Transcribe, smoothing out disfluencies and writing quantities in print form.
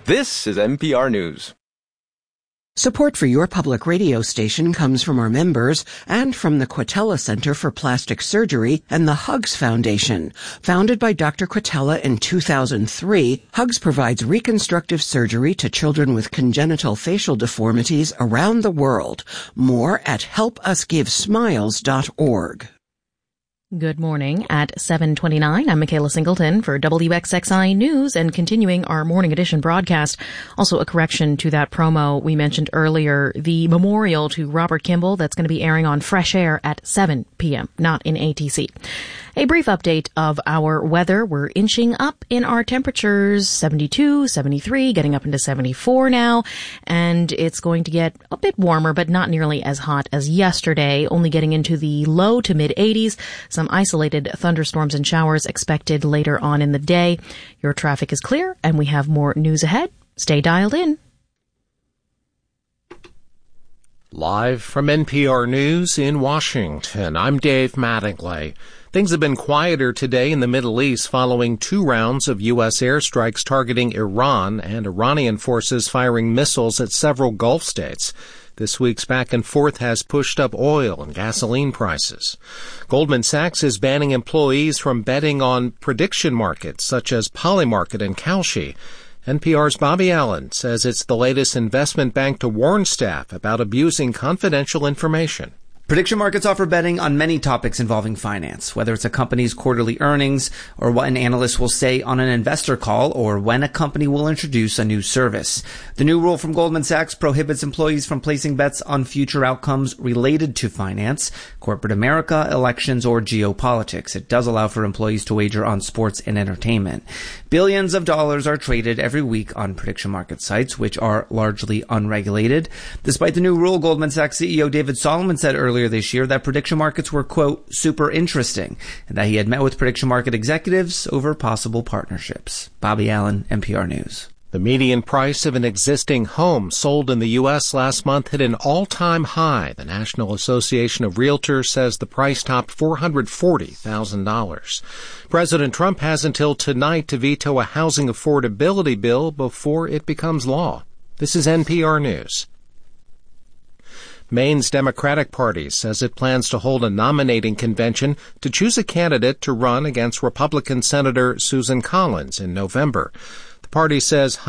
This is NPR News. Support for your public radio station comes from our members and from the Quatella Center for Plastic Surgery and the Hugs Foundation. Founded by Dr. Quatella in 2003, Hugs provides reconstructive surgery to children with congenital facial deformities around the world. More at helpusgivesmiles.org. Good morning at 7:29. I'm Michaela Singleton for WXXI News and continuing our morning edition broadcast. Also a correction to that promo we mentioned earlier, the memorial to Robert Kimball that's going to be airing on Fresh Air at 7 p.m., not in ATC. A brief update of our weather. We're inching up in our temperatures, 72, 73, getting up into 74 now, and it's going to get a bit warmer, but not nearly as hot as yesterday, only getting into the low to mid 80s. Some isolated thunderstorms and showers expected later on in the day. Your traffic is clear, and we have more news ahead. Stay dialed in. Live from NPR News in Washington, I'm Dave Mattingly. Things have been quieter today in the Middle East following 2 rounds of U.S. airstrikes targeting Iran and Iranian forces firing missiles at several Gulf states. This week's back and forth has pushed up oil and gasoline prices. Goldman Sachs is banning employees from betting on prediction markets such as Polymarket and Kalshi. NPR's Bobby Allen says it's the latest investment bank to warn staff about abusing confidential information. Prediction markets offer betting on many topics involving finance, whether it's a company's quarterly earnings or what an analyst will say on an investor call or when a company will introduce a new service. The new rule from Goldman Sachs prohibits employees from placing bets on future outcomes related to finance, corporate America, elections, or geopolitics. It does allow for employees to wager on sports and entertainment. Billions of dollars are traded every week on prediction market sites, which are largely unregulated. Despite the new rule, Goldman Sachs CEO David Solomon said earlier this year that prediction markets were, quote, super interesting, and that he had met with prediction market executives over possible partnerships. Bobby Allen, NPR News. The median price of an existing home sold in the U.S. last month hit an all-time high. The National Association of Realtors says the price topped $440,000. President Trump has until tonight to veto a housing affordability bill before it becomes law. This is NPR News. Maine's Democratic Party says it plans to hold a nominating convention to choose a candidate to run against Republican Senator Susan Collins in November. The party says